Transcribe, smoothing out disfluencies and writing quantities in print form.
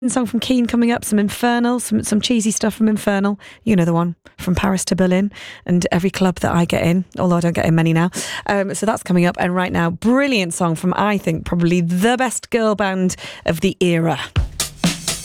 Song from Keane coming up, some Infernal, some cheesy stuff from Infernal. You know the one, From Paris to Berlin, and every club that I get in, although I don't get in many now. So that's coming up, and right now, brilliant song from, I think, probably the best girl band of the era.